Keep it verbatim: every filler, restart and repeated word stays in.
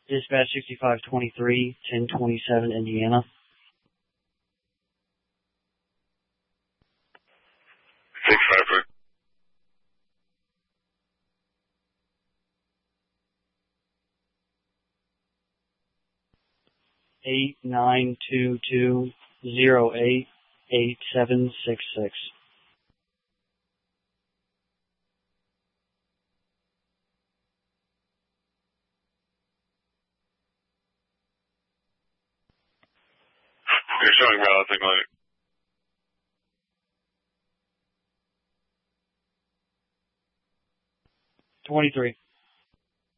Dispatch sixty-five twenty-three, ten twenty-seven, Indiana. six five three. Eight nine two two zero eight eight seven six six. You're showing balancing light. Twenty-three.